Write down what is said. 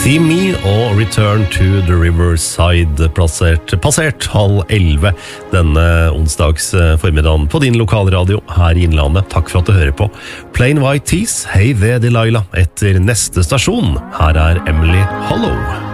Team Me og Return to the Riverside passert 10:30 denne onsdags formiddagen på din lokalradio her i Innlandet. Takk for at du hører på. Plain White Tees, Hey There Delilah, etter neste stasjon. Her er Emily Hollow.